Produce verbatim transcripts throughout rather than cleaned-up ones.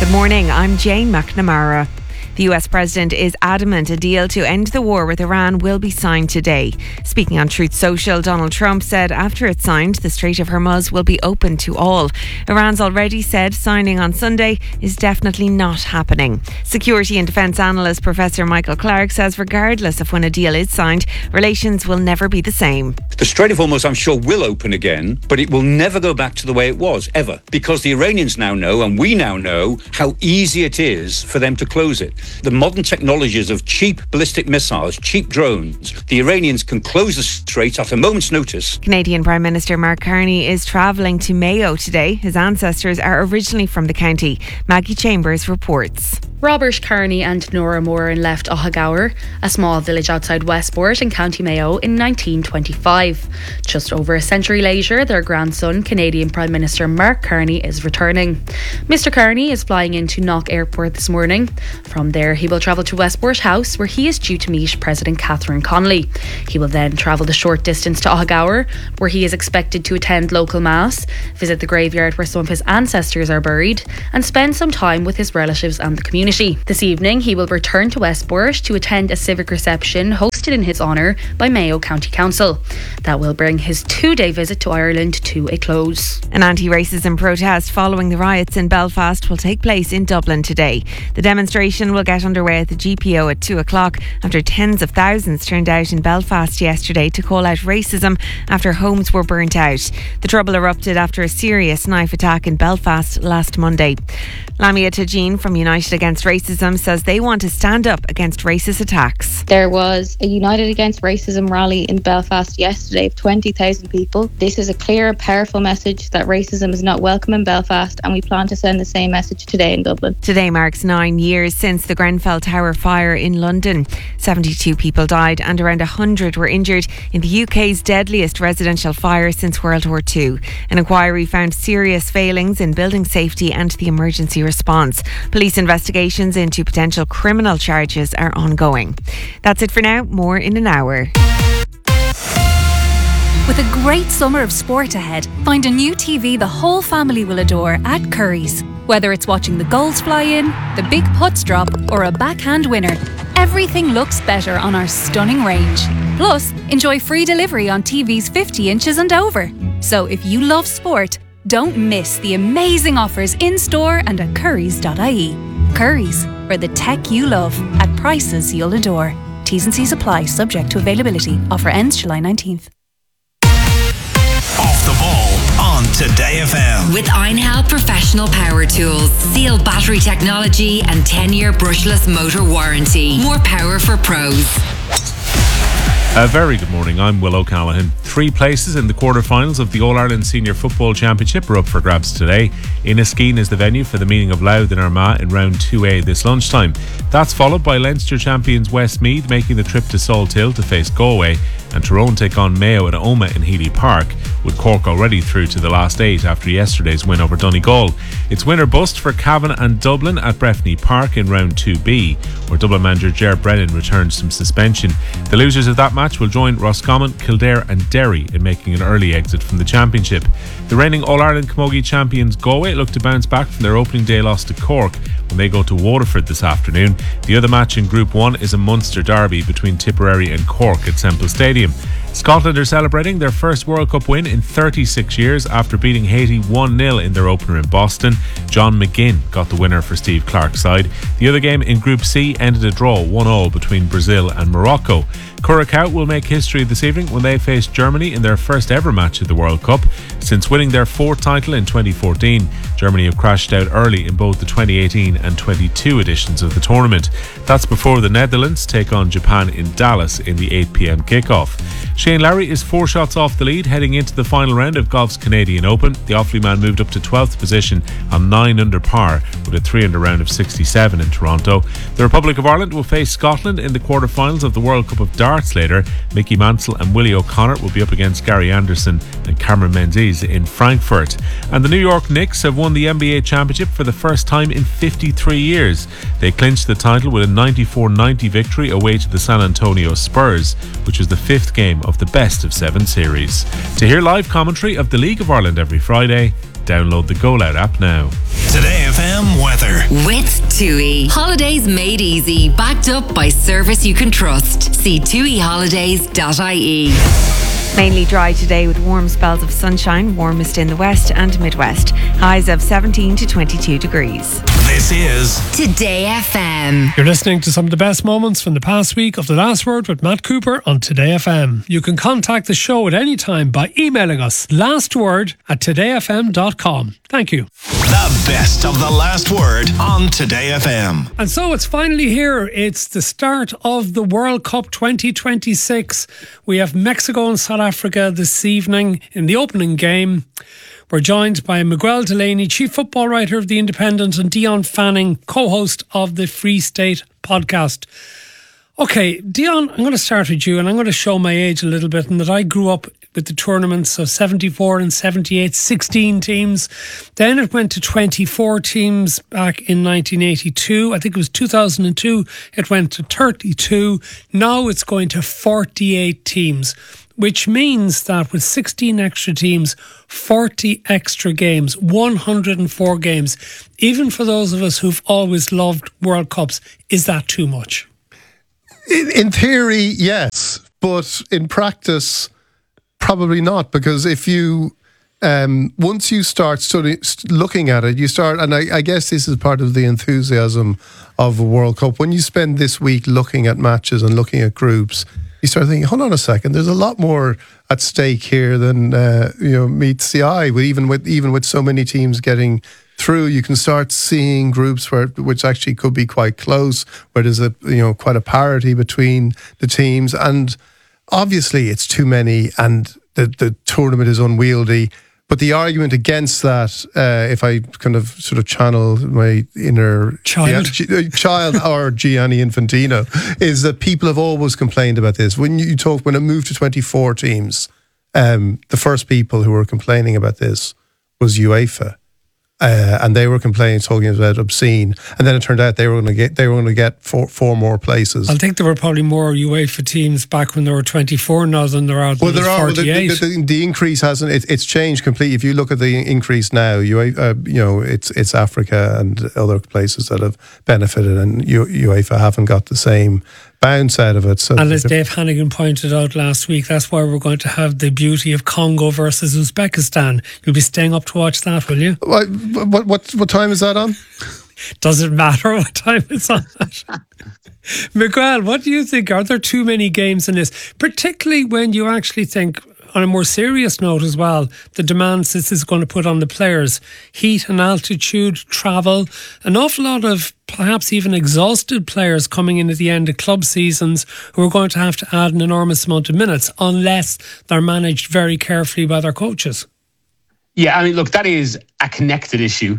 Good morning, I'm Jane McNamara. The U S president is adamant a deal to end the war with Iran will be signed today. Speaking on Truth Social, Donald Trump said after it's signed, the Strait of Hormuz will be open to all. Iran's already said signing on Sunday is definitely not happening. Security and defence analyst Professor Michael Clark says regardless of when a deal is signed, relations will never be the same. The Strait of Hormuz, I'm sure, will open again, but it will never go back to the way it was, ever. Because the Iranians now know, and we now know, how easy it is for them to close it. The modern technologies of cheap ballistic missiles, cheap drones, the Iranians can close the strait at a moment's notice. Canadian Prime Minister Mark Carney is travelling to Mayo today. His ancestors are originally from the county. Maggie Chambers reports. Robert Carney and Nora Moran left Ohagower, a small village outside Westport in County Mayo, in nineteen twenty-five. Just over a century later, their grandson, Canadian Prime Minister Mark Carney, is returning. Mister Carney is flying into Knock Airport this morning. From there, he will travel to Westport House, where he is due to meet President Catherine Connolly. He will then travel the short distance to Ohagower, where he is expected to attend local mass, visit the graveyard where some of his ancestors are buried, and spend some time with his relatives and the community. This evening, he will return to Westport to attend a civic reception hosted in his honour by Mayo County Council. That will bring his two-day visit to Ireland to a close. An anti-racism protest following the riots in Belfast will take place in Dublin today. The demonstration will get underway at the G P O at two o'clock after tens of thousands turned out in Belfast yesterday to call out racism after homes were burnt out. The trouble erupted after a serious knife attack in Belfast last Monday. Lamia Tajin from United Against Racism says they want to stand up against racist attacks. There was a United Against Racism rally in Belfast yesterday of twenty thousand people. This is a clear and powerful message that racism is not welcome in Belfast, and we plan to send the same message today in Dublin. Today marks nine years since the Grenfell Tower fire in London. seventy-two people died and around one hundred were injured in the U K's deadliest residential fire since World War Two. An inquiry found serious failings in building safety and the emergency response. Police investigations into potential criminal charges are ongoing. That's it for now. More in an hour. With a great summer of sport ahead, find a new T V the whole family will adore at Curry's. Whether it's watching the goals fly in, the big putts drop, or a backhand winner, everything looks better on our stunning range. Plus, enjoy free delivery on T Vs fifty inches and over. So if you love sport, don't miss the amazing offers in-store and at currys dot I E. Curry's, for the tech you love, at prices you'll adore. T's and C's apply, subject to availability. Offer ends July nineteenth. Off the ball on Today F M. With Einhell Professional Power Tools. Seal battery technology and ten-year brushless motor warranty. More power for pros. A very good morning, I'm Will O'Callaghan. Three places in the quarter-finals of the All-Ireland Senior Football Championship are up for grabs today. Inniskeen is the venue for the meeting of Louth and Armagh in round two A this lunchtime. That's followed by Leinster champions Westmeath making the trip to Salthill to face Galway, and Tyrone take on Mayo at Omagh in Healy Park, with Cork already through to the last eight after yesterday's win over Donegal. It's winner bust for Cavan and Dublin at Breffni Park in round two B, where Dublin manager Ger Brennan returns from suspension. The losers of that match will join Roscommon, Kildare and Derry in making an early exit from the championship. The reigning All-Ireland Camogie champions Galway look to bounce back from their opening day loss to Cork when they go to Waterford this afternoon. The other match in Group one is a Munster derby between Tipperary and Cork at Semple Stadium. Scotland are celebrating their first World Cup win in thirty-six years after beating Haiti one nil in their opener in Boston. John McGinn got the winner for Steve Clark's side. The other game in Group C ended a draw one all between Brazil and Morocco. Curacao will make history this evening when they face Germany in their first ever match at the World Cup. Since winning their fourth title in twenty fourteen, Germany have crashed out early in both the twenty eighteen and twenty-two editions of the tournament. That's before the Netherlands take on Japan in Dallas in the eight p.m. kickoff. Shane Lowry is four shots off the lead heading into the final round of golf's Canadian Open. The Offaly man moved up to twelfth position on nine under par with a three under round of sixty-seven in Toronto. The Republic of Ireland will face Scotland in the quarterfinals of the World Cup of Darts later. Mickey Mansell and Willie O'Connor will be up against Gary Anderson and Cameron Menzies in Frankfurt. And the New York Knicks have won the N B A championship for the first time in fifty-three years. They clinched the title with a ninety-four ninety victory away to the San Antonio Spurs, which was the fifth game of the best of seven series. To hear live commentary of the League of Ireland every Friday, download the Go Loud app now. Today F M M weather. With TUI. Holidays made easy, backed up by service you can trust. See tui holidays dot I E. Mainly dry today with warm spells of sunshine, warmest in the west and midwest. Highs of seventeen to twenty-two degrees. This is Today F M. You're listening to some of the best moments from the past week of The Last Word with Matt Cooper on Today F M. You can contact the show at any time by emailing us lastword at today f m dot com. Thank you. the best of The Last Word on Today F M. And so it's finally here. It's the start of the World Cup twenty twenty-six. We have Mexico and South Africa this evening in the opening game. We're joined by Miguel Delaney, chief football writer of The Independent, and Dion Fanning, co-host of the Free State podcast. Okay, Dion, I'm going to start with you, and I'm going to show my age a little bit, and that I grew up with the tournaments of seventy-four and seventy-eight, sixteen teams. Then it went to twenty-four teams back in nineteen eighty-two. I think it was two thousand two. It went to thirty-two. Now it's going to forty-eight teams, which means that with sixteen extra teams, forty extra games, one hundred four games, even for those of us who've always loved World Cups, is that too much? In, in theory, yes, but in practice, probably not. Because if you, um, once you start studying, looking at it, you start, and I, I guess this is part of the enthusiasm of a World Cup. When you spend this week looking at matches and looking at groups, you start thinking, hold on a second, there's a lot more at stake here than uh, you know meets the eye. With even with even with so many teams getting through, you can start seeing groups where which actually could be quite close, where there's a you know quite a parity between the teams, and obviously it's too many, and the the tournament is unwieldy. But the argument against that, uh, if I kind of sort of channel my inner child, G- child or Gianni Infantino, is that people have always complained about this. When you talk, when it moved to twenty-four teams, um, the first people who were complaining about this was UEFA. Uh, and they were complaining, talking about obscene, and then it turned out they were going to get they were going to get four, four more places. I think there were probably more UEFA teams back when there were twenty-four now than there are. Well, there are. forty-eight. The, the, the, the increase hasn't. It, it's changed completely. If you look at the increase now, you uh, you know it's it's Africa and other places that have benefited, and UEFA haven't got the same bounce out of it. So and as Dave Hannigan pointed out last week, that's why we're going to have the beauty of Congo versus Uzbekistan. You'll be staying up to watch that, will you? What what what, what time is that on? Doesn't matter what time it's on. Miguel, what do you think? Are there too many games in this? Particularly when you actually think, on a more serious note as well, the demands this is going to put on the players. Heat and altitude, travel, an awful lot of perhaps even exhausted players coming in at the end of club seasons who are going to have to add an enormous amount of minutes unless they're managed very carefully by their coaches. Yeah, I mean, look, that is a connected issue.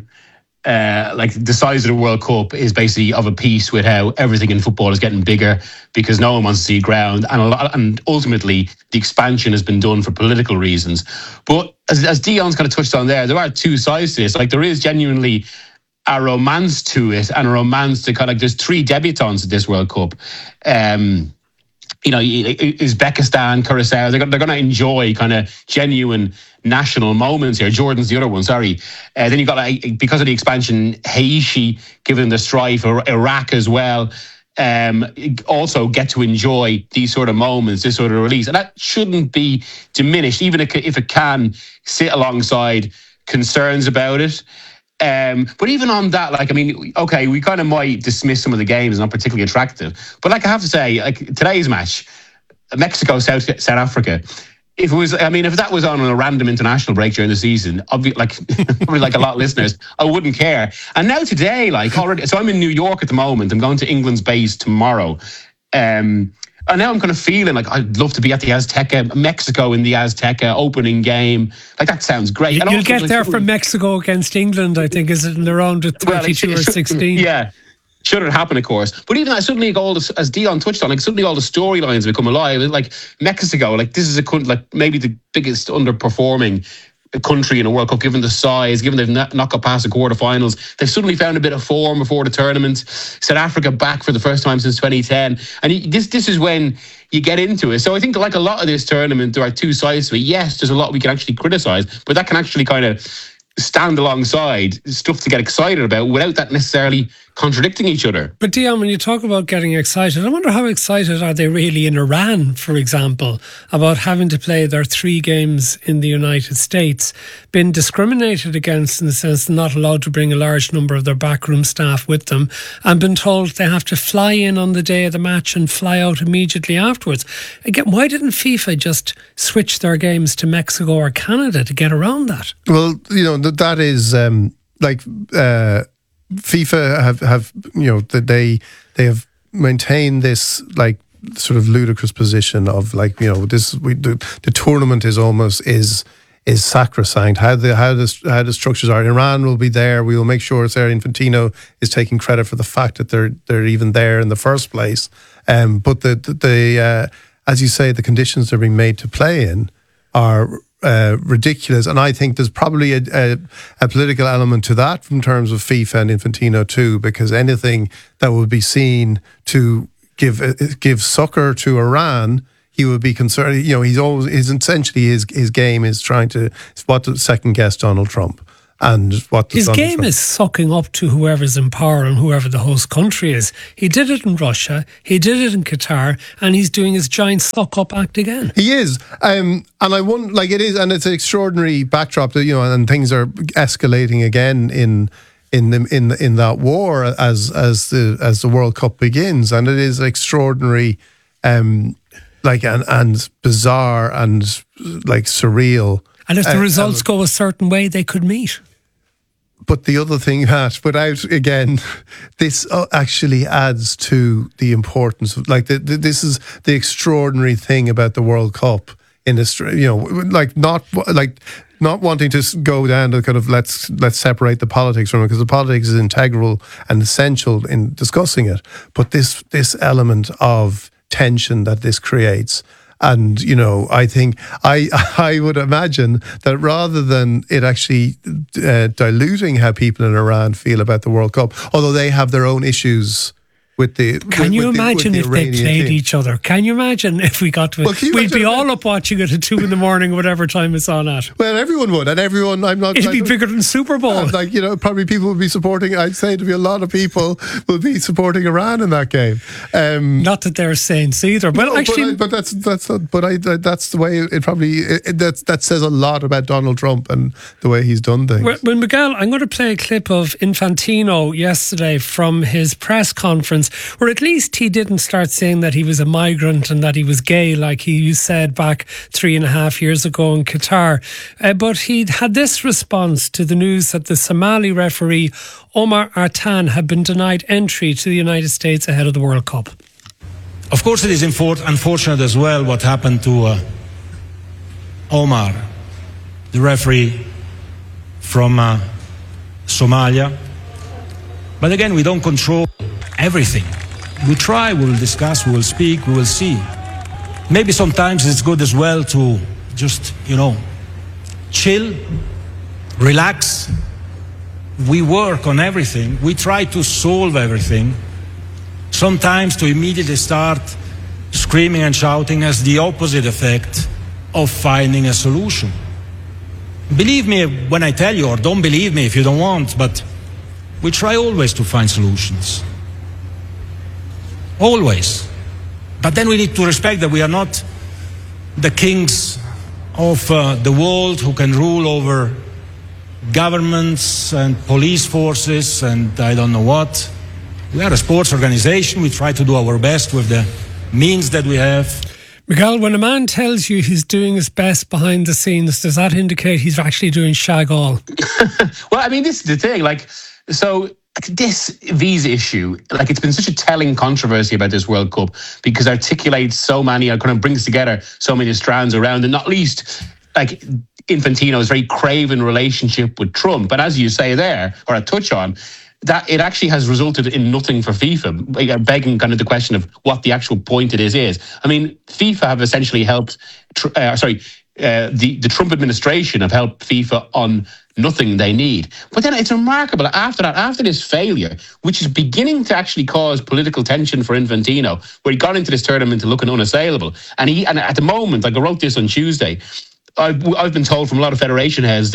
Uh, like the size of the World Cup is basically of a piece with how everything in football is getting bigger because no one wants to see ground, and a lot, and ultimately the expansion has been done for political reasons. But as, as Dion's kind of touched on there, there are two sides to this. Like there is genuinely a romance to it, and a romance to kind of, there's three debutants at this World Cup. Um, you know, Uzbekistan, Curacao, they're, they're going to enjoy kind of genuine national moments here. Jordan's the other one, sorry. Uh, then you've got, like, because of the expansion, Haiti, given the strife, Iraq as well, um, also get to enjoy these sort of moments, this sort of release. And that shouldn't be diminished, even if it can sit alongside concerns about it. Um, but even on that, like, I mean, okay, we kind of might dismiss some of the games as not particularly attractive. But like I have to say, like today's match, Mexico, South South Africa, if it was, I mean, if that was on a random international break during the season, I'd be like, probably like a lot of listeners, I wouldn't care. And now today, like already, so I'm in New York at the moment. I'm going to England's base tomorrow. Um, And now I'm kind of feeling like I'd love to be at the Azteca, Mexico in the Azteca opening game. Like that sounds great. You, and you'll also, get like, there from Mexico against England, I think, is it in the round of twenty-two well, it, it, or sixteen? Yeah, should it happen, of course. But even that, suddenly, all this, as Dion touched on, like suddenly all the storylines become alive. Like Mexico, like this is a country, like maybe the biggest underperforming country in a World Cup, given the size, given they've not, not got past the quarterfinals. They've suddenly found a bit of form before the tournament. South Africa back for the first time since twenty ten. And this this is when you get into it. So I think like a lot of this tournament, there are two sides to it. Yes, there's a lot we can actually criticise, but that can actually kind of stand alongside stuff to get excited about without that necessarily contradicting each other. But Dion, when you talk about getting excited, I wonder how excited are they really in Iran, for example, about having to play their three games in the United States, been discriminated against in the sense they're not allowed to bring a large number of their backroom staff with them, and been told they have to fly in on the day of the match and fly out immediately afterwards. Again, why didn't FIFA just switch their games to Mexico or Canada to get around that? Well, you know, that, that is um, like... Uh, FIFA have, have you know they they have maintained this like sort of ludicrous position of like you know this we, the, the tournament is almost is is sacrosanct. How the how the how the structures are. Iran will be there. We will make sure it's there. Infantino is taking credit for the fact that they're they're even there in the first place. Um, but the the, the uh, as you say, the conditions they're being made to play in are Uh, ridiculous, and I think there's probably a, a, a political element to that in terms of FIFA and Infantino too, because anything that would be seen to give uh, give succor to Iran, he would be concerned. You know, he's always is essentially his his game is trying to what to second guess Donald Trump. And what his Donald game Trump. is sucking up to whoever's in power and whoever the host country is. He did it in Russia, he did it in Qatar, and he's doing his giant suck up act again. He is, um, and I wouldn't like it is, and it's an extraordinary backdrop that you know, and things are escalating again in in the, in in that war as as the as the World Cup begins, and it is extraordinary, um, like and and bizarre and like surreal. And if the uh, results uh, go a certain way, they could meet. But the other thing that, without, again, this actually adds to the importance of, like, the, the, this is the extraordinary thing about the World Cup in this, you know, like, not, like, not wanting to go down to kind of let's let's separate the politics from it, because the politics is integral and essential in discussing it. But this this element of tension that this creates. And, you know, I think I I would imagine that rather than it actually uh, diluting how people in Iran feel about the World Cup, although they have their own issues with the. Can with, you with imagine the, if the they Iranian played team. each other? Can you imagine if we got to it? Well, can you We'd be imagine- all up watching it at two in the morning, whatever time it's on at. Well, everyone would, and everyone. I'm not. It'd I be don't- bigger than Super Bowl. Uh, like, you know, probably people would be supporting. I'd say to be a lot of people will be supporting Iran in that game. Um, Not that they're saints either. Well, no, actually, but, I, but that's that's not, but I that's the way it probably it, that that says a lot about Donald Trump and the way he's done things. Well, well, Miguel, I'm going to play a clip of Infantino yesterday from his press conference, where at least he didn't start saying that he was a migrant and that he was gay, like he said back three and a half years ago in Qatar. Uh, but he had this response to the news that the Somali referee Omar Artan had been denied entry to the United States ahead of the World Cup. Of course, it is infor- unfortunate as well what happened to uh, Omar, the referee from uh, Somalia. But again, we don't control everything. We try, we will discuss, we will speak, we will see. Maybe sometimes it's good as well to just, you know, chill, relax. We work on everything. We try to solve everything. Sometimes to immediately start screaming and shouting has the opposite effect of finding a solution. Believe me when I tell you, or don't believe me if you don't want, but we try always to find solutions. Always. But then we need to respect that we are not the kings of uh, the world who can rule over governments and police forces and I don't know what. We are a sports organization. We try to do our best with the means that we have. Miguel, when a man tells you he's doing his best behind the scenes, does that indicate he's actually doing shag all? Well, I mean, this is the thing. Like, so this visa issue, like, it's been such a telling controversy about this World Cup because it articulates so many, it kind of brings together so many strands around, and not least, like, Infantino's very craven relationship with Trump. But as you say there, or I touch on, that it actually has resulted in nothing for FIFA, like, begging kind of the question of what the actual point it is is. I mean, FIFA have essentially helped, uh, sorry, uh, the, the Trump administration have helped FIFA on nothing they need. But then it's remarkable, after that, after this failure, which is beginning to actually cause political tension for Infantino, where he got into this tournament looking unassailable. And he, and at the moment, like I wrote this on Tuesday, I've, I've been told from a lot of federation heads that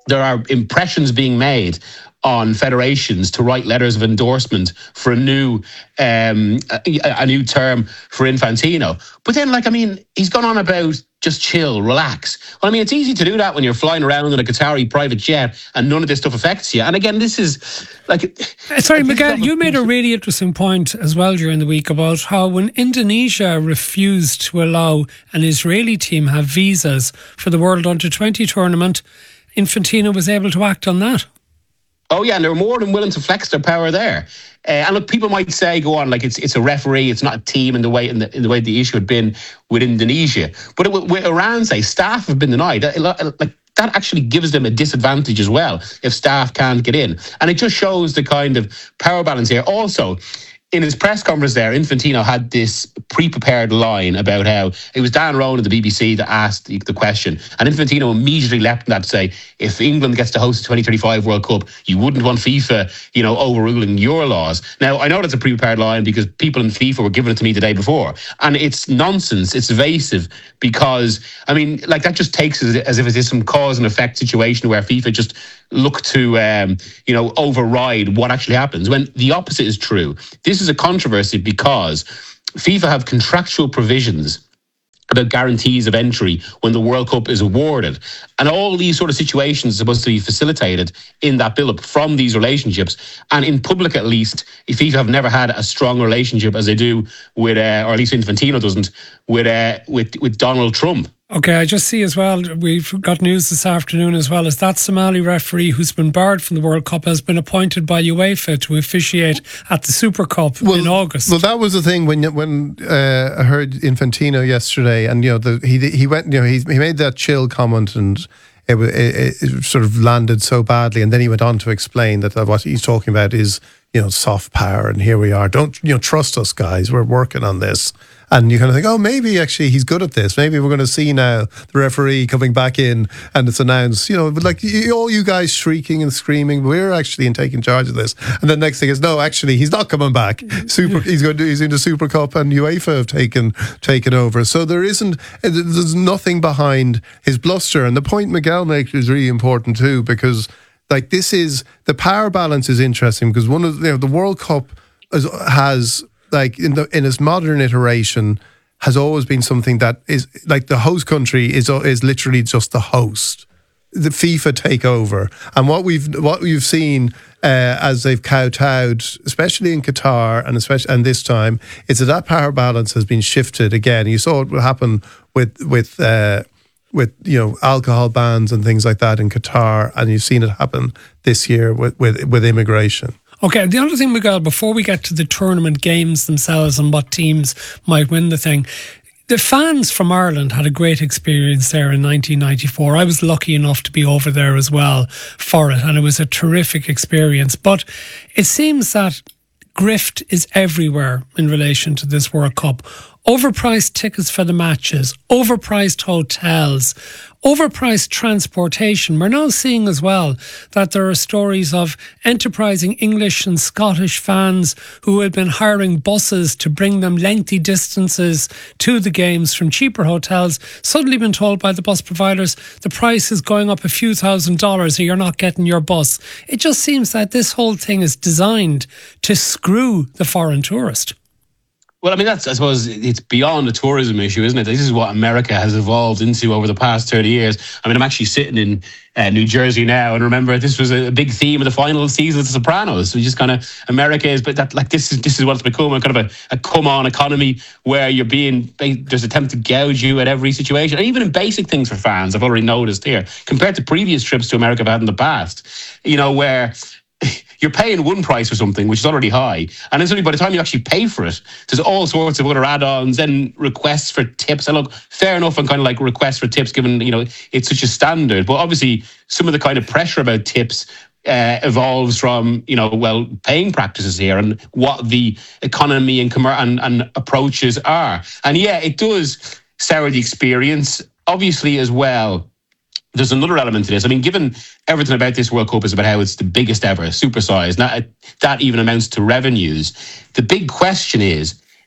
there are impressions being made on federations to write letters of endorsement for a new um, a, a new term for Infantino. But then, like, I mean, he's gone on about just chill, relax. Well, I mean, it's easy to do that when you're flying around in a Qatari private jet and none of this stuff affects you. And again, this is like... Sorry, like, Miguel, you made a really interesting point as well during the week about how when Indonesia refused to allow an Israeli team have visas for the World Under twenty tournament, Infantino was able to act on that. Oh yeah, and they're more than willing to flex their power there. Uh, and look, people might say, "Go on, like it's it's a referee, it's not a team." In the way in the, in the way the issue had been with Indonesia, but it, with Iran, say staff have been denied. Like that actually gives them a disadvantage as well if staff can't get in, and it just shows the kind of power balance here. Also, in his press conference there, Infantino had this pre-prepared line about how it was Dan Rowan of the B B C that asked the, the question, and Infantino immediately leapt on that to say, if England gets to host the twenty thirty-five World Cup, you wouldn't want FIFA, you know, overruling your laws. Now, I know that's a pre-prepared line because people in FIFA were giving it to me the day before, and it's nonsense, it's evasive, because, I mean, like that just takes it as if it is some cause and effect situation where FIFA just look to, um, you know, override what actually happens, when the opposite is true. This is a controversy because FIFA have contractual provisions about guarantees of entry when the World Cup is awarded. And all these sort of situations are supposed to be facilitated in that build-up from these relationships. And in public, at least, FIFA have never had a strong relationship as they do with, uh, or at least Infantino doesn't, with, uh, with, with Donald Trump. Okay, I just see as well, we've got news this afternoon as well, as that Somali referee who's been barred from the World Cup has been appointed by UEFA to officiate at the Super Cup well, in August. Well, that was the thing when when uh, I heard Infantino yesterday, and you know the, he he went, you know, he he made that chill comment, and it, it, it sort of landed so badly, and then he went on to explain that what he's talking about is, you know, soft power, and here we are. Don't, you know, trust us, guys. We're working on this. And you kind of think, oh, maybe actually he's good at this. Maybe we're going to see now the referee coming back in and it's announced, you know, but like all you guys shrieking and screaming, we're actually in taking charge of this. And then next thing is, no, actually he's not coming back. Super, he's going to, he's in the Super Cup, and UEFA have taken taken over. So there isn't, there's nothing behind his bluster. And the point Miguel makes is really important too, because like this is, the power balance is interesting because one of, you know, the World Cup has, has like in the in its modern iteration has always been something that is like the host country is is literally just the host. The FIFA take over, and what we've what we've seen uh, as they've kowtowed, especially in Qatar and especially and this time, is that that power balance has been shifted again. You saw it happen with with uh, with you know alcohol bans and things like that in Qatar, and you've seen it happen this year with with, with immigration. Okay, the other thing, Miguel, before we get to the tournament games themselves and what teams might win the thing, the fans from Ireland had a great experience there in nineteen ninety-four. I was lucky enough to be over there as well for it, and it was a terrific experience. But it seems that grift is everywhere in relation to this World Cup. Overpriced tickets for the matches, overpriced hotels, overpriced transportation. We're now seeing as well that there are stories of enterprising English and Scottish fans who had been hiring buses to bring them lengthy distances to the games from cheaper hotels, suddenly been told by the bus providers the price is going up a few thousand dollars or you're not getting your bus. It just seems that this whole thing is designed to screw the foreign tourist. Well, I mean, that's, I suppose, it's beyond a tourism issue, isn't it? This is what America has evolved into over the past thirty years. I mean, I'm actually sitting in uh, New Jersey now, and remember, this was a big theme of the final season of The Sopranos. We just kind of, America is, but that, like, this is this is what it's become, a kind of a, a come-on economy where you're being, there's attempt to gouge you at every situation. And even in basic things for fans, I've already noticed here, compared to previous trips to America I've had in the past, you know, where you're paying one price for something which is already high, and then suddenly by the time you actually pay for it, there's all sorts of other add-ons and requests for tips. And look, fair enough on kind of like requests for tips, given, you know, it's such a standard. But obviously, some of the kind of pressure about tips uh, evolves from, you know, well, paying practices here and what the economy and, commer- and and approaches are. And yeah, it does sour the experience. Obviously, as well, there's another element to this. I mean, given everything about this World Cup is about how it's the biggest ever, supersized, that, that even amounts to revenues. The big question is,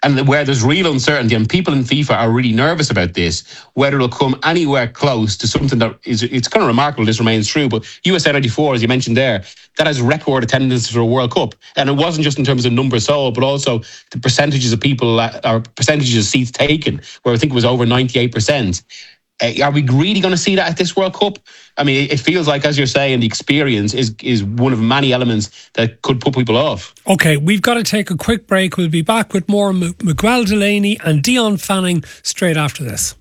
and where there's real uncertainty, and people in FIFA are really nervous about this, whether it'll come anywhere close to something that is, it's kind of remarkable this remains true, but U S A ninety-four, as you mentioned there, that has record attendance for a World Cup. And it wasn't just in terms of numbers sold, but also the percentages of people, or percentages of seats taken, where I think it was over ninety-eight percent. Uh, are we really going to see that at this World Cup? I mean, it feels like, as you're saying, the experience is is one of many elements that could put people off. Okay, we've got to take a quick break. We'll be back with more M- Miguel Delaney and Dion Fanning straight after this.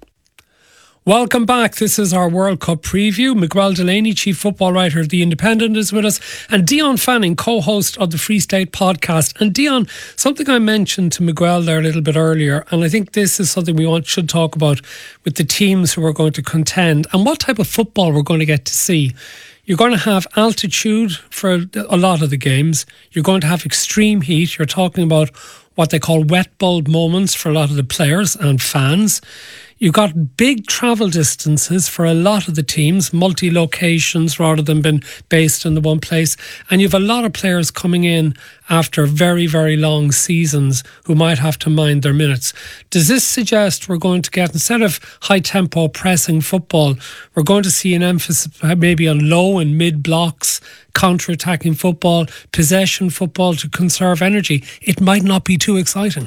Welcome back. This is our World Cup preview. Miguel Delaney, chief football writer of The Independent, is with us, and Dion Fanning, co-host of the Free State podcast. And Dion, something I mentioned to Miguel there a little bit earlier, and I think this is something we want should talk about with the teams who are going to contend and what type of football we're going to get to see. You're going to have altitude for a lot of the games. You're going to have extreme heat. You're talking about what they call wet bulb moments for a lot of the players and fans. You've got big travel distances for a lot of the teams, multi-locations rather than being based in the one place. And you've a lot of players coming in after very, very long seasons who might have to mind their minutes. Does this suggest we're going to get, instead of high-tempo pressing football, we're going to see an emphasis maybe on low and mid-blocks, counter-attacking football, possession football to conserve energy? It might not be too exciting.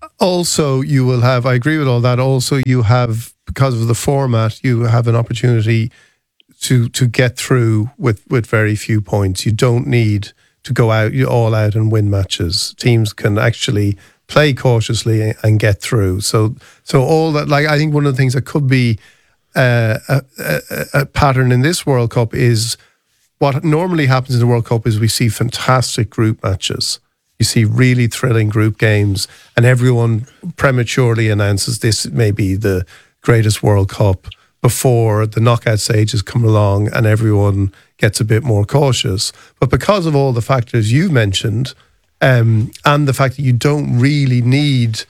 Also, you will have, I agree with all that, also you have, because of the format, you have an opportunity to to get through with, with very few points. You don't need to go out all out and win matches. Teams can actually play cautiously and get through. So so all that, like, I think one of the things that could be uh, a, a, a pattern in this World Cup is what normally happens in the World Cup is we see fantastic group matches. You see really thrilling group games, and everyone prematurely announces this may be the greatest World Cup before the knockout stages come along and everyone gets a bit more cautious. But because of all the factors you've mentioned, um, and the fact that you don't really need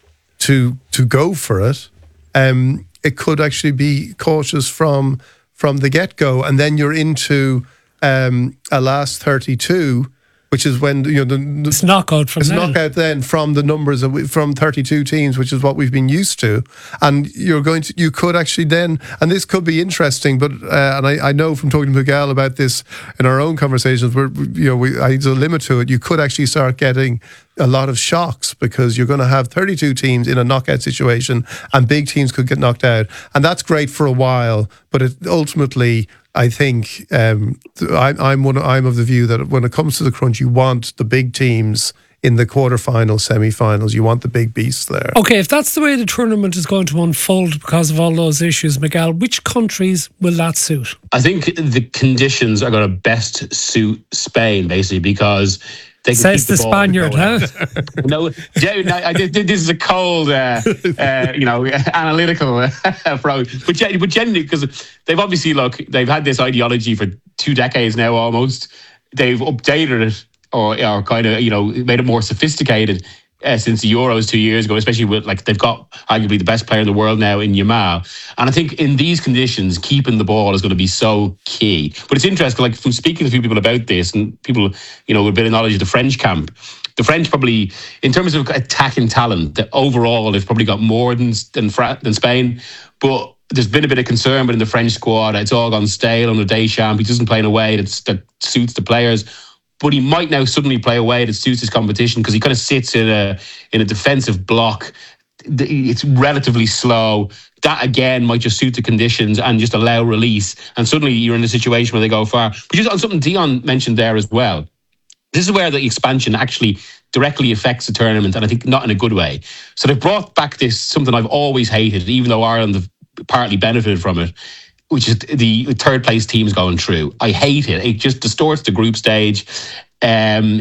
to to go for it, um, it could actually be cautious from from the get-go, and then you're into um, a last thirty-two, which is when, you know, the, the it's knockout from it's then. knockout then from the numbers of, from thirty-two teams, which is what we've been used to, and you're going to you could actually then, and this could be interesting, but uh, and I, I know from talking to Miguel about this in our own conversations, where, you know, we, I, there's a limit to it. You could actually start getting a lot of shocks because you're going to have thirty-two teams in a knockout situation, and big teams could get knocked out, and that's great for a while, but it ultimately, I think um, I, I'm one. I'm of the view that when it comes to the crunch, you want the big teams in the quarterfinals, semi-finals. You want the big beasts there. Okay, if that's the way the tournament is going to unfold because of all those issues, Miguel, which countries will that suit? I think the conditions are going to best suit Spain, basically, because they can says keep the, the Spaniard, huh? no, I did, this is a cold, uh, uh, you know, analytical approach. But, but genuinely, because they've obviously, look, they've had this ideology for two decades now almost. They've updated it or, or kind of, you know, made it more sophisticated uh, since the Euros two years ago, especially with, like, they've got arguably the best player in the world now in Yamal. And I think in these conditions, keeping the ball is going to be so key. But it's interesting, like, from speaking to a few people about this, and people, you know, with a bit of knowledge of the French camp, the French probably, in terms of attacking talent, that overall they've probably got more than than, than Spain. But there's been a bit of concern within the French squad. It's all gone stale under Deschamps. He doesn't play in a way that's, that suits the players. But he might now suddenly play a way that suits his competition because he kind of sits in a in a defensive block. It's relatively slow. That again might just suit the conditions and just allow release. And suddenly you're in a situation where they go far. But just on something Dion mentioned there as well, this is where the expansion actually directly affects the tournament, and I think not in a good way. So they've brought back this, something I've always hated, even though Ireland have partly benefited from it, which is the third place teams going through. I hate it. It just distorts the group stage. Um,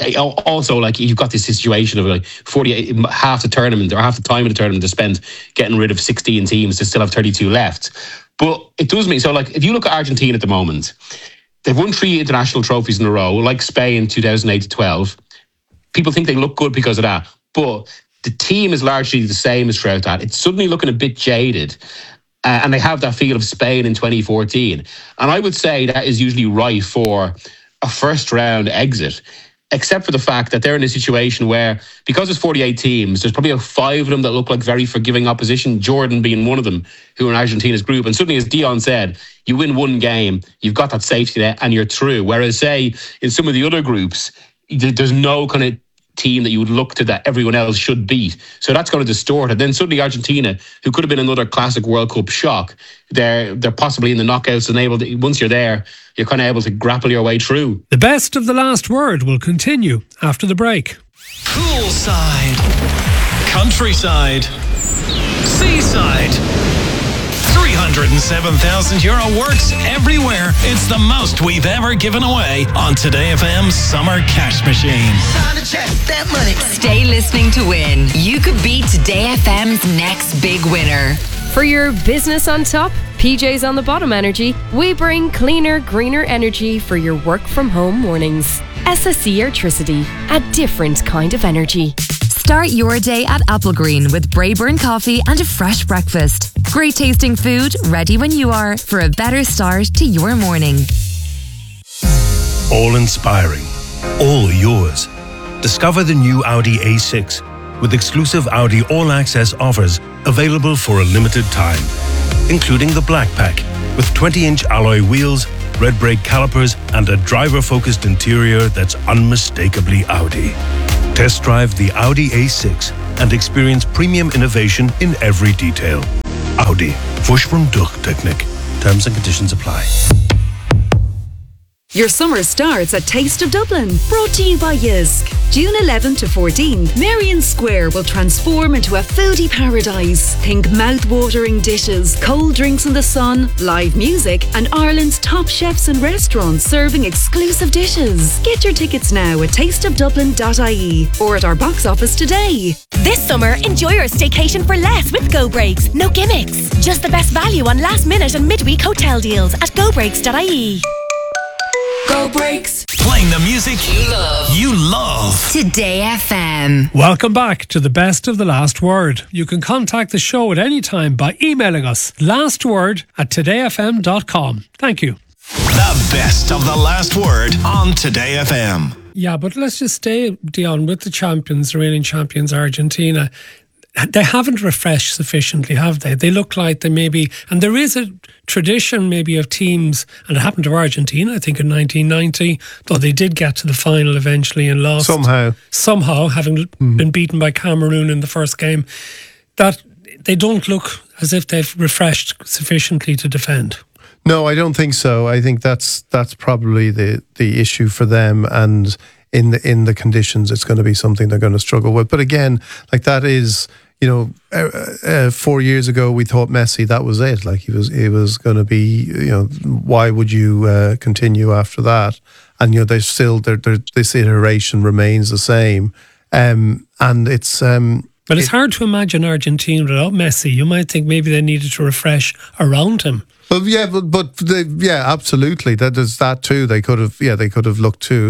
also, like, you've got this situation of like forty-eight, half the tournament or half the time of the tournament to spend getting rid of sixteen teams to still have thirty-two left. But it does mean, so like, if you look at Argentina at the moment, they've won three international trophies in a row, like Spain two thousand eight to twelve. People think they look good because of that. But the team is largely the same as throughout that. It's suddenly looking a bit jaded. Uh, and they have that feel of Spain in twenty fourteen. And I would say that is usually ripe for a first round exit. except for the fact that they're in a situation where, because there's forty-eight teams, there's probably five of them that look like very forgiving opposition, Jordan being one of them, who are in Argentina's group. And suddenly, as Dion said, you win one game, you've got that safety net and you're through. Whereas, say, in some of the other groups, there's no kind of team that you would look to that everyone else should beat. So that's going to distort it. Then suddenly Argentina, who could have been another classic World Cup shock, they're they're possibly in the knockouts and able to, once you're there, you're kind of able to grapple your way through. The best of the last word will continue after the break. Poolside, countryside, seaside. three hundred seven thousand euro works everywhere. It's the most we've ever given away on Today F M's Summer Cash Machine. Time to check that money. Stay listening to win. You could be Today F M's next big winner. For your business on top, P J's on the bottom energy, we bring cleaner, greener energy for your work from home mornings. S S E Airtricity, a different kind of energy. Start your day at Applegreen with Brayburn coffee and a fresh breakfast. Great tasting food, ready when you are for a better start to your morning. All inspiring, all yours. Discover the new Audi A six with exclusive Audi All Access offers available for a limited time, including the Black Pack with twenty-inch alloy wheels, red brake calipers and a driver-focused interior that's unmistakably Audi. Test drive the Audi A six and experience premium innovation in every detail. Audi. Vorsprung durch Technik. Terms and conditions apply. Your summer starts at Taste of Dublin, brought to you by Jysk. June eleventh to fourteenth, Merrion Square will transform into a foodie paradise. Think mouth-watering dishes, cold drinks in the sun, live music, and Ireland's top chefs and restaurants serving exclusive dishes. Get your tickets now at taste of dublin dot I E or at our box office today. This summer, enjoy your staycation for less with Go Breaks. No gimmicks. Just the best value on last-minute and midweek hotel deals at go breaks dot I E. Go Breaks. Playing the music you love. You love. Today F M. Welcome back to the best of the last word. You can contact the show at any time by emailing us lastword at today f m dot com. Thank you. The best of the last word on Today F M. Yeah, but let's just stay, Dion, with the champions, the reigning champions, Argentina. They haven't refreshed sufficiently, have they? They look like they maybe, and there is a tradition maybe of teams, and it happened to Argentina, I think in nineteen ninety, though they did get to the final eventually and lost. Somehow. Somehow, having mm. been beaten by Cameroon in the first game, that they don't look as if they've refreshed sufficiently to defend. No, I don't think so. I think that's that's probably the, the issue for them, and in the in the conditions, it's going to be something they're going to struggle with. But again, like that is, you know, uh, uh, four years ago we thought Messi, that was it. Like he was, he was going to be. You know, why would you uh, continue after that? And you know, they still, they're, they're, this iteration remains the same, um, and it's. Um, but it's it, hard to imagine Argentina without Messi. You might think maybe they needed to refresh around him. Well, yeah, but but they, yeah, absolutely. That there's that too. They could have, yeah, they could have looked to.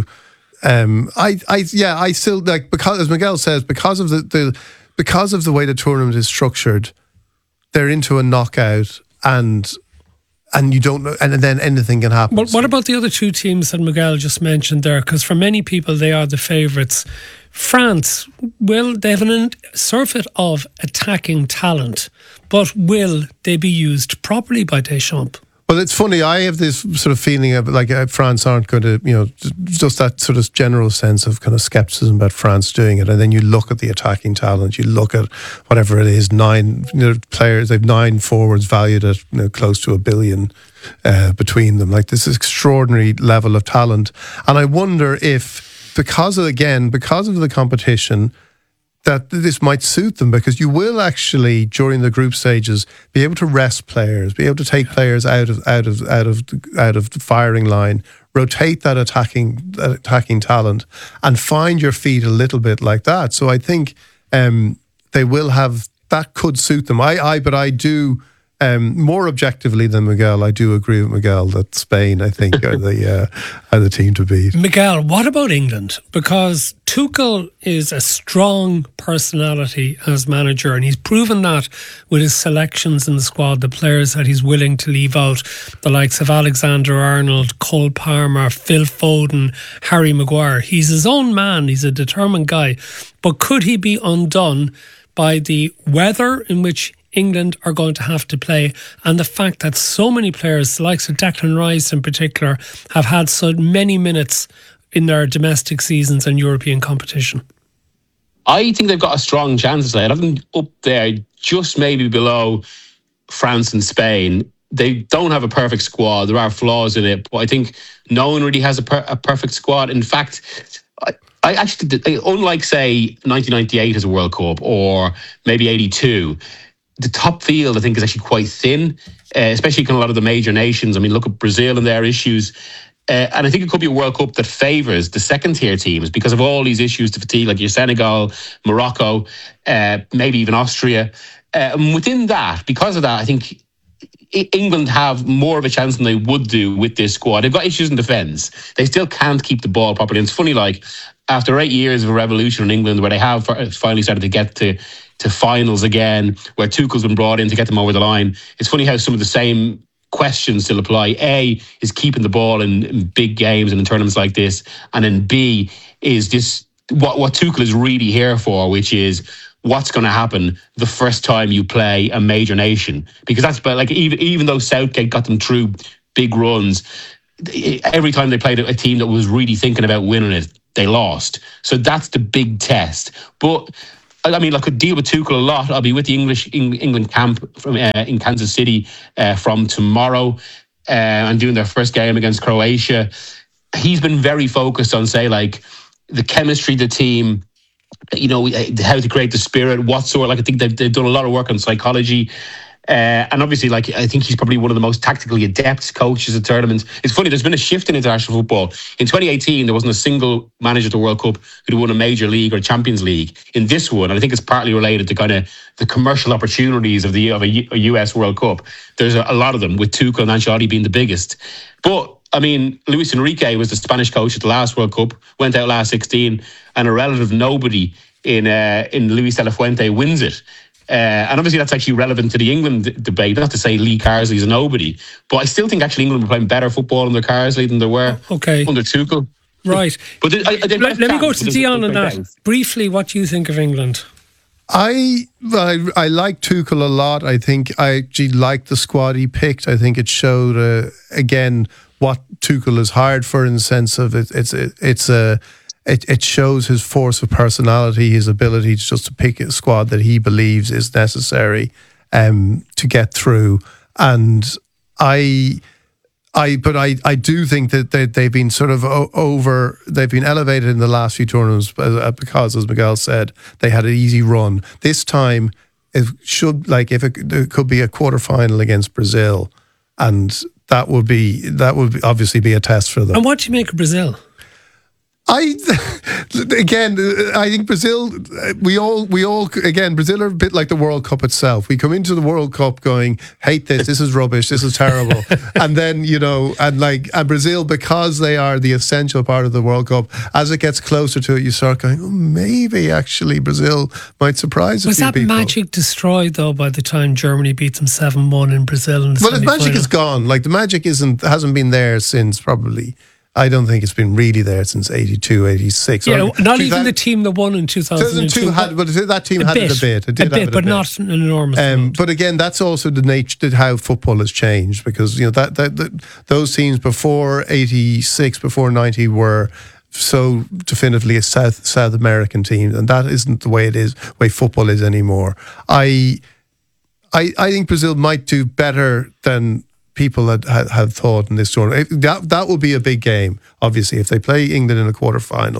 Um, I, I, yeah, I still like, because, as Miguel says, because of the, the because of the way the tournament is structured, they're into a knockout, and and you don't know, and then anything can happen. But what about the other two teams that Miguel just mentioned there? Because for many people, they are the favourites. France, will they have a surfeit of attacking talent, but will they be used properly by Deschamps? Well, it's funny. I have this sort of feeling of like uh, France aren't going to, you know, just that sort of general sense of kind of skepticism about France doing it. And then you look at the attacking talent, you look at whatever it is, nine you know, players, they've nine forwards valued at you know, close to a billion uh, between them. Like this extraordinary level of talent. And I wonder if, because of, again, because of the competition, that this might suit them, because you will actually during the group stages be able to rest players, be able to take players out of out of out of out of the firing line, rotate that attacking that attacking talent, and find your feet a little bit like that. So I think um, they will have that could suit them. I, I but I do um, more objectively than Miguel, I do agree with Miguel that Spain, I think, are the uh, are the team to beat. Miguel, what about England? Because Tuchel is a strong personality as manager, and he's proven that with his selections in the squad, the players that he's willing to leave out, the likes of Alexander-Arnold, Cole Palmer, Phil Foden, Harry Maguire. He's his own man. He's a determined guy. But could he be undone by the weather in which England are going to have to play, and the fact that so many players, the likes of Declan Rice in particular, have had so many minutes in their domestic seasons and European competition? I think they've got a strong chance today. I have them up there, just maybe below France and Spain. They don't have a perfect squad. There are flaws in it, but I think no one really has a, per- a perfect squad. In fact, I, I actually, did, unlike, say, nineteen ninety-eight as a World Cup, or maybe eighty-two, the top field, I think, is actually quite thin, uh, especially in a lot of the major nations. I mean, look at Brazil and their issues. Uh, and I think it could be a World Cup that favours the second-tier teams because of all these issues to fatigue, like your Senegal, Morocco, uh, maybe even Austria. Uh, and within that, because of that, I think England have more of a chance than they would do with this squad. They've got issues in defence. They still can't keep the ball properly. And it's funny, like, after eight years of a revolution in England where they have finally started to get to to finals again, where Tuchel's been brought in to get them over the line, it's funny how some of the same questions still apply. A, is keeping the ball in, in big games and in tournaments like this. And then B, is this what, what Tuchel is really here for, which is what's going to happen the first time you play a major nation. Because that's, like, even, even though Southgate got them through big runs, every time they played a team that was really thinking about winning it, they lost. So that's the big test. But I mean, I could deal with Tuchel a lot. I'll be with the English England camp from uh, in Kansas City uh, from tomorrow uh, and doing their first game against Croatia. He's been very focused on, say, like the chemistry of the team, you know, how to create the spirit, what sort. Like, I think they've, they've done a lot of work on psychology. Uh, and obviously, like, I think he's probably one of the most tactically adept coaches at tournaments. It's funny, there's been a shift in international football. In twenty eighteen, there wasn't a single manager at the World Cup who'd won a major league or Champions League. In this one, and I think it's partly related to kind of the commercial opportunities of the of a, U, a U S World Cup. There's a, a lot of them, with Tuchel and Ancelotti being the biggest. But I mean, Luis Enrique was the Spanish coach at the last World Cup, went out last sixteen, and a relative nobody in uh, in Luis de la Fuente wins it. Uh, and obviously that's actually relevant to the England d- debate. Not to say Lee Carsley's a nobody, but I still think actually England were playing better football under Carsley than they were okay. under Tuchel. Right. But I, I did let, let me go to Dion on that. Down. Briefly, what do you think of England? I, I I like Tuchel a lot. I think I actually like the squad he picked. I think it showed uh, again what Tuchel is hired for, in the sense of it, it's it, it's a. It, it shows his force of personality, his ability to just to pick a squad that he believes is necessary um, to get through. And I, I, but I, I do think that they, they've been sort of over, they've been elevated in the last few tournaments because, as Miguel said, they had an easy run. This time, it should, like, if it, it could be a quarter final against Brazil, and that would be that would obviously be a test for them. And what do you make of Brazil? I again, I think Brazil. We all, we all again. Brazil are a bit like the World Cup itself. We come into the World Cup going, "Hate this. This is rubbish. This is terrible." And then, you know, and like, and Brazil, because they are the essential part of the World Cup, as it gets closer to it, you start going, "Oh, maybe actually Brazil might surprise a Was few that people." magic destroyed though by the time Germany beat them seven one in Brazil? In the well, the magic semi-final? is gone. Like, the magic isn't hasn't been there since probably. I don't think it's been really there since eighty-two, eighty-six. Yeah, or, not even the team that won in two thousand two. two had, but that team a had bit, it a bit. It did a bit, have it but a bit. not an enormous um, amount. But again, that's also the nature, how football has changed, because, you know, that, that, that those teams before eighty-six, before ninety were so definitively a South South American team, and that isn't the way it is, the way football is anymore. I, I, I think Brazil might do better than people had, had, had thought in this tournament. That that will be a big game, obviously, if they play England in a quarter final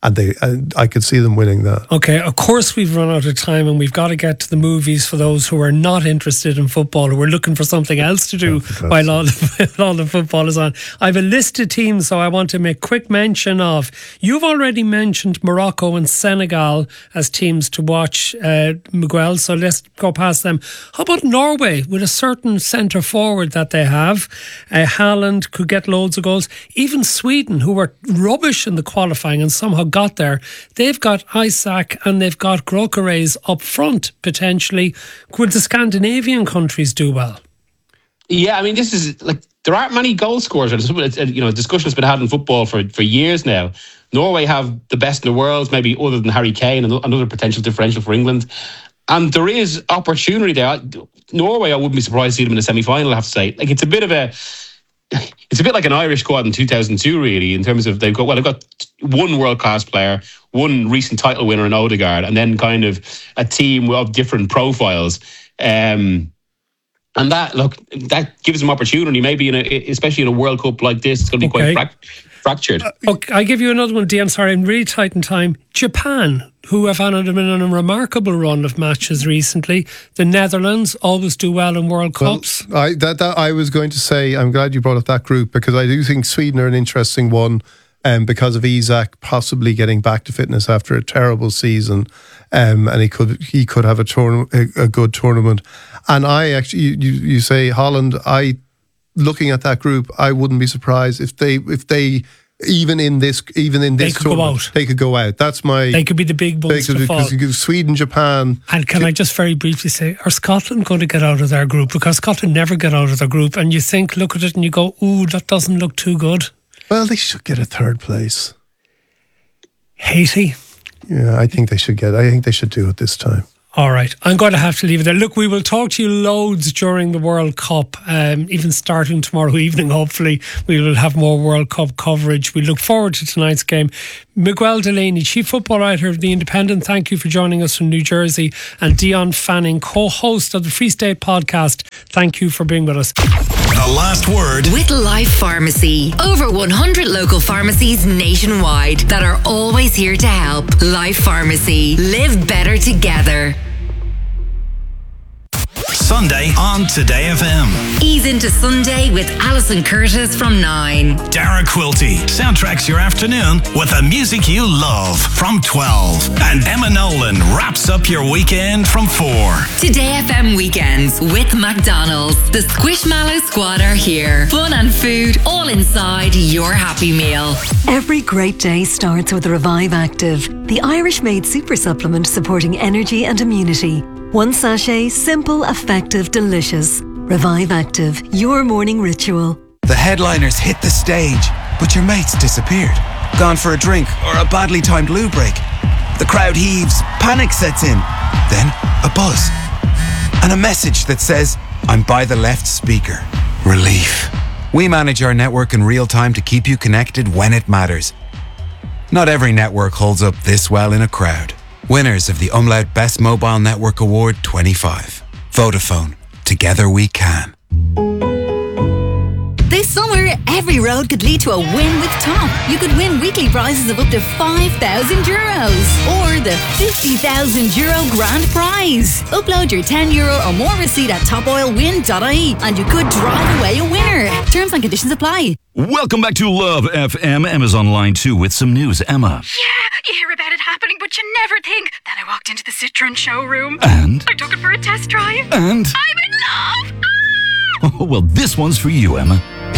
and they, and I could see them winning that. Okay, of course we've run out of time and we've got to get to the movies for those who are not interested in football or we're looking for something else to do yeah, while all the, all the football is on. I have a list of teams, so I want to make quick mention of. You've already mentioned Morocco and Senegal as teams to watch, uh, Miguel, so let's go past them. How about Norway with a certain centre forward that they have? Uh, Haaland could get loads of goals. Even Sweden, who were rubbish in the qualifying and somehow got there, they've got Isak and they've got Gyökeres up front potentially. Could the Scandinavian countries do well? Yeah, I mean, this is like there aren't many goal scorers. You know, discussion has been had in football for, for years now. Norway have the best in the world, maybe other than Harry Kane, and another potential differential for England. And there is opportunity there. Norway, I wouldn't be surprised to see them in the semi-final, I have to say. Like, it's a bit of a... It's a bit like an Irish squad in two thousand two, really, in terms of they've got, well, they've got one world-class player, one recent title winner in Odegaard, and then kind of a team of different profiles. Um, and that, look, that gives them opportunity, maybe, in a, especially in a World Cup like this, it's going to be okay. quite frac- fractured. Uh, okay, I give you another one, Dean. Sorry, I'm really tight in time. Japan, who have had been on a remarkable run of matches recently. The Netherlands always do well in World Cups. Well, I, that, that, I was going to say, I'm glad you brought up that group because I do think Sweden are an interesting one um, because of Isak possibly getting back to fitness after a terrible season, um, and he could he could have a, tourna- a, a good tournament. And I actually, you, you, you say Holland, I looking at that group, I wouldn't be surprised if they if they. Even in this, even in this, they could go out. They could go out. That's my. They could be the big ones to fall. Because Sweden, Japan, and can to, I just very briefly say, are Scotland going to get out of their group? Because Scotland never get out of their group, and you think, look at it, and you go, "Ooh, that doesn't look too good." Well, they should get a third place. Haiti. Yeah, I think they should get. I think they should do it this time. All right, I'm going to have to leave it there. Look, we will talk to you loads during the World Cup, um, even starting tomorrow evening, hopefully. We will have more World Cup coverage. We look forward to tonight's game. Miguel Delaney, Chief Football Writer of The Independent, thank you for joining us from New Jersey. And Dion Fanning, co-host of the Free State Podcast, thank you for being with us. The last word with Life Pharmacy. Over one hundred local pharmacies nationwide that are always here to help. Life Pharmacy. Live better together. Sunday on Today F M. Ease into Sunday with Alison Curtis from nine. Dara Quilty soundtracks your afternoon with the music you love from twelve. And Emma Nolan wraps up your weekend from four. Today F M weekends with McDonald's. The Squishmallow Squad are here. Fun and food all inside your Happy Meal. Every great day starts with Revive Active, the Irish-made super supplement supporting energy and immunity. One sachet, simple, effective, delicious. Revive Active, your morning ritual. The headliners hit the stage, but your mates disappeared. Gone for a drink or a badly timed loo break. The crowd heaves, panic sets in. Then a buzz. And a message that says, I'm by the left speaker. Relief. We manage our network in real time to keep you connected when it matters. Not every network holds up this well in a crowd. Winners of the Umlaut Best Mobile Network Award twenty-five. Vodafone. Together we can. This summer, every road could lead to a win with Top. You could win weekly prizes of up to five thousand euros or the fifty thousand euro grand prize. Upload your ten euro or more receipt at top oil win dot I E and you could drive away a winner. Terms and conditions apply. Welcome back to Love F M. Emma's online too with some news. Emma. Yeah, you hear about it happening, but you never think. Then I walked into the Citroen showroom. And? I took it for a test drive. And? I'm in love! Oh, well, this one's for you, Emma.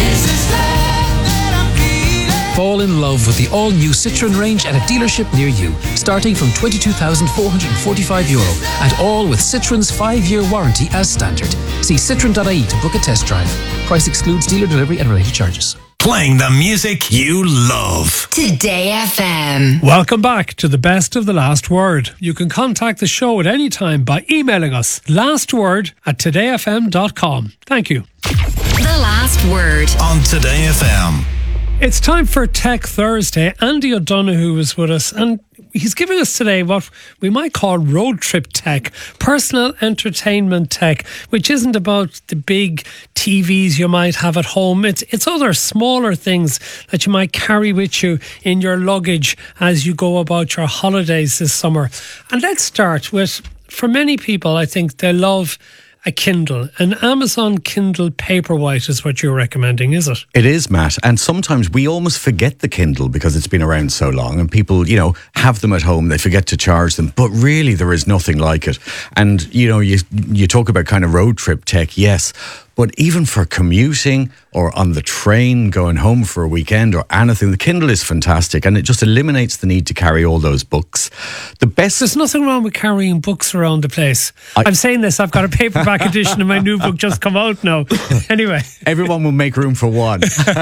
Fall in love with the all-new Citroen range at a dealership near you, starting from twenty-two thousand four hundred forty-five euro, and all with Citroen's five-year warranty as standard. See citroen dot I E to book a test drive. Price excludes dealer delivery and related charges. Playing the music you love. Today F M. Welcome back to the best of the last word. You can contact the show at any time by emailing us lastword at today f m dot com. Thank you. The last word on Today F M. It's time for Tech Thursday. Andy O'Donoghue is with us, and he's giving us today what we might call road trip tech, personal entertainment tech, which isn't about the big T Vs you might have at home. It's it's other smaller things that you might carry with you in your luggage as you go about your holidays this summer. And let's start with, for many people, I think they love a Kindle. An Amazon Kindle Paperwhite is what you're recommending, is it? It is, Matt. And sometimes we almost forget the Kindle because it's been around so long, and people, you know, have them at home. They forget to charge them. But really, there is nothing like it. And, you know, you you talk about kind of road trip tech, yes. But even for commuting or on the train, going home for a weekend or anything, the Kindle is fantastic, and it just eliminates the need to carry all those books. The best. There's nothing wrong with carrying books around the place. I, I'm saying this, I've got a paperback edition of my new book just come out now. Anyway. Everyone will make room for one.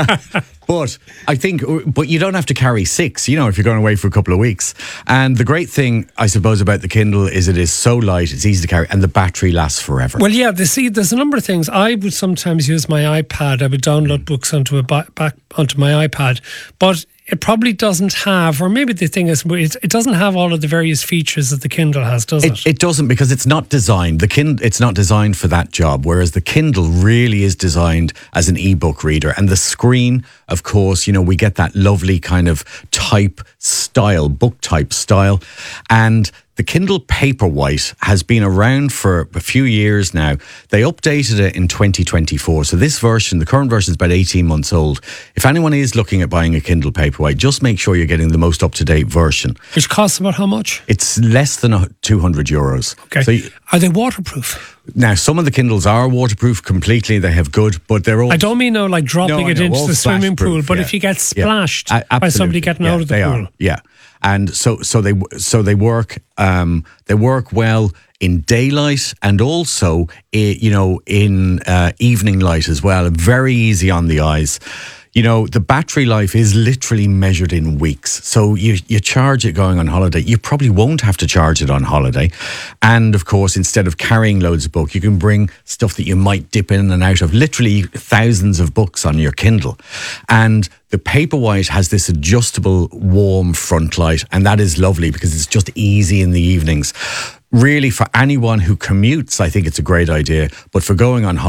But I think, but you don't have to carry six, you know, if you're going away for a couple of weeks. And the great thing, I suppose, about the Kindle is it is so light, it's easy to carry, and the battery lasts forever. Well, yeah, they see, there's a number of things. I would sometimes use my iPad. I would download books onto a ba- back onto my iPad, but it probably doesn't have, or maybe the thing is, it doesn't have all of the various features that the Kindle has, does it? It, it doesn't, because it's not designed. The Kindle, it's not designed for that job, whereas the Kindle really is designed as an ebook reader. And the screen, of course, you know, we get that lovely kind of type style, book type style. And the Kindle Paperwhite has been around for a few years now. They updated it in twenty twenty-four. So this version, the current version, is about eighteen months old. If anyone is looking at buying a Kindle Paperwhite, just make sure you're getting the most up-to-date version. Which costs about how much? It's less than two hundred euros. Okay. So you, are they waterproof? Now, some of the Kindles are waterproof completely. They have good, but they're all... I don't mean, no, like dropping no, it know, into the swimming pool, but yeah. if you get splashed yeah. uh, by somebody getting yeah, out of the they pool. Are. Yeah. And so, so they, so they work. Um, they work well in daylight and also, you know, in uh, evening light as well. Very easy on the eyes. You know, the battery life is literally measured in weeks. So you, you charge it going on holiday. You probably won't have to charge it on holiday. And of course, instead of carrying loads of books, you can bring stuff that you might dip in and out of, literally thousands of books on your Kindle. And the Paperwhite has this adjustable warm front light, and that is lovely because it's just easy in the evenings. Really, for anyone who commutes, I think it's a great idea. But for going on holiday,